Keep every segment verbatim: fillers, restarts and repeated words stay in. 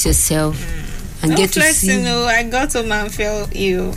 flex yourself mm. and no get flexing, to see. No, I got home and felt ill.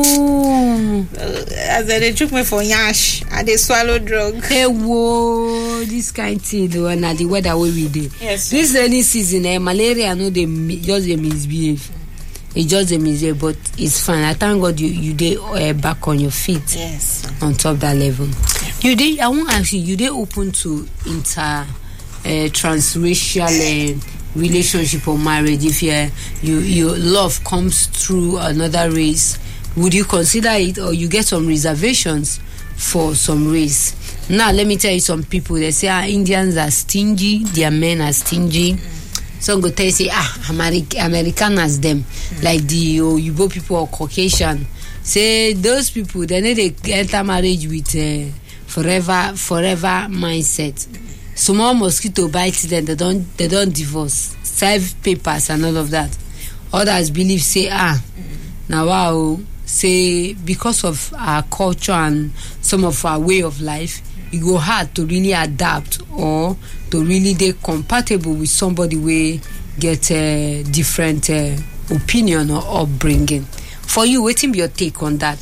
Oh, uh, as they took me for yash, and they swallowed drug. Hey, whoa, this kind of thing, though, and the weather where we did. Yes. This rainy season, eh, malaria, no, they just they misbehave. It's just a misbehave, but it's fine. I thank God you you did uh, back on your feet. Yes. On top that level, you did. I won't ask you. You did open to inter uh, transracial uh, relationship or marriage. If you you your love comes through another race. Would you consider it, or you get some reservations for some race? Now, let me tell you, some people, they say, ah, Indians are stingy, their men are stingy. Some go tell you, say, ah, Ameri- American as them, like the Oyibo people or Caucasian. Say, those people, they need to enter marriage with uh, forever, forever mindset. Small mosquito bites them, they don't, they don't divorce. Serve papers and all of that. Others believe, say, ah, now wow, say because of our culture and some of our way of life, it go hard to really adapt or to really be compatible with somebody we get a different uh, opinion or upbringing. For you, waiting be your take on that?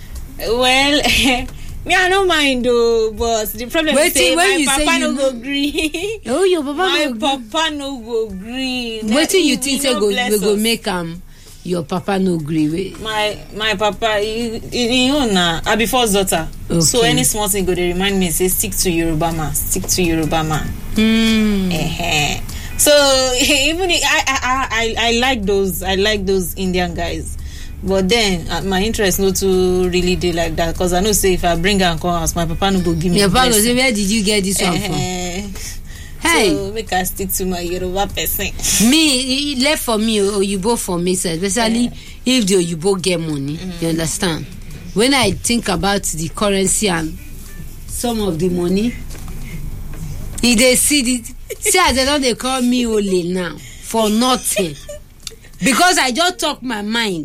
Well, me I don't mind though, but the problem is say my papa no go agree. Oh, your papa my no papa no go agree. Waiting you think say go we go make am. Your papa no agree with my my papa he, he, he own na I be first daughter. Okay. So any small thing go they remind me say stick to Yoruba man, stick to Yoruba man. Mm. Uh-huh. So even I, I I I like those I like those Indian guys. But then uh, my interest not to really do like that because I know say if I bring her and come house, my papa no go give me. Your papa go say, where did you get this one uh-huh. from? Hey, so make I stick to my Yoruba person. Me, left for me, or you both for me, especially yeah. if the you both get money. Mm-hmm. You understand? When I think about the currency and some of the money, if they see the see as they know they call me Ole now for nothing because I just talk my mind.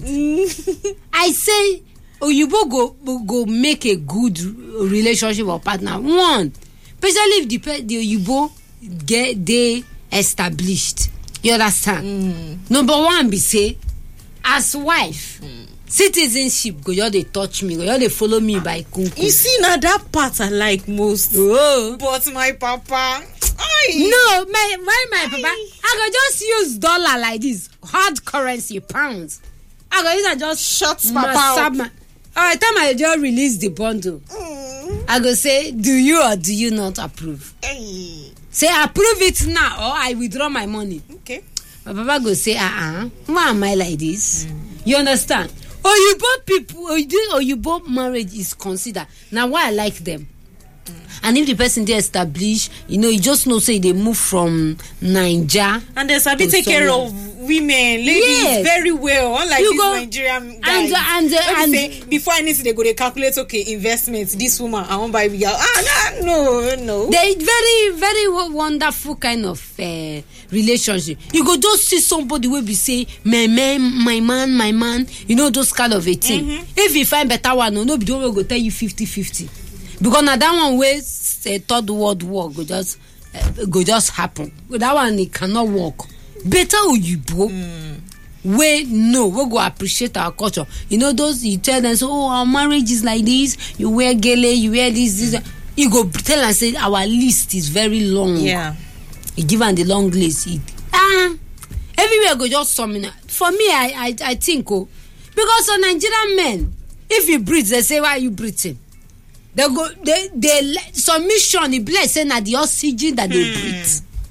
I say, oh, you both go go make a good relationship or partner. One, especially if the the you both get they established. You understand? Mm. Number one be say as wife mm. citizenship go you they touch me, go you they follow me by kunku. You see now that part I like most. Oh. But my papa aye. No, my my my aye. Papa I go just use dollar like this, hard currency pounds. I go use and just shut papa my, all right, time I just release the bundle. Mm. I go say, do you or do you not approve? Aye. Say approve it now or I withdraw my money. Okay. My papa go say, uh-uh, why am I like this? Mm. You understand? Or you both people, or you do, or you both marriage is considered. Now why I like them. Mm. And if the person they establish, you know, you just know say they move from Niger. And they sabi take care of women, ladies yes. very well, unlike you these go, Nigerian guys. And, and, uh, and say, before anything, they go they calculate, okay, investments, this woman, I won't buy ah, no, no. They very, very wonderful kind of uh, relationship. You go just see somebody will be say, my man, my man, my man, you know, those kind of a thing. Mm-hmm. If you find better one, no, nobody will go tell you fifty-fifty. Because now that one way, say, third world war go just, uh, go just happen. That one, it cannot work. Better Oyibo mm. we no we go appreciate our culture. You know those you tell them so oh our marriage is like this, you wear gele, you wear this, this. You go tell and say our list is very long. Yeah. You give them the long list. It, ah everywhere go just summon. For me I I, I think oh because some Nigerian men if you breathe they say why are you breathing? They go they they submission the bless say na the oxygen that they hmm. breathe.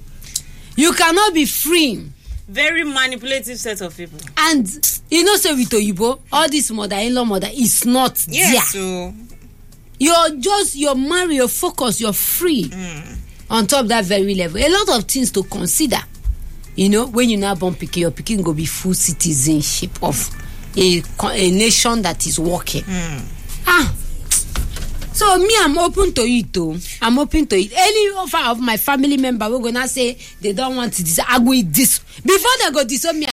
You cannot be free. Very manipulative set of people. And you know, say with Oyibo, all this mother-in-law mother is not yes, there. So you're just you're married, you're focused, you're free. Mm. On top of that very level, a lot of things to consider. You know, when you now born picking, your picking go be full citizenship of a a nation that is working. Mm. Ah. So me, I'm open to it too. I'm open to it. Any offer of my family member, we're gonna say they don't want this. I go eat this before they go this. So me,